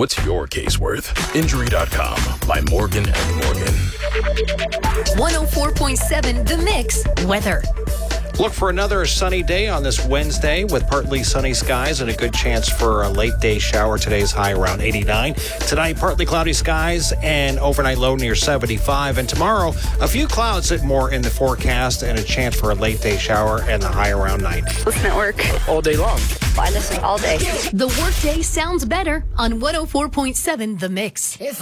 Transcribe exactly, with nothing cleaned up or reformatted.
What's your case worth? Injury dot com by Morgan and Morgan. one oh four point seven The Mix weather. Look for another sunny day on this Wednesday with partly sunny skies and a good chance for a late day shower. Today's high around eighty-nine. Tonight, partly cloudy skies and overnight low near seventy-five. And tomorrow, a few clouds at more in the forecast and a chance for a late day shower and the high around ninety. Listen at work all day long. I listen all day. The workday sounds better on one oh four point seven The Mix. If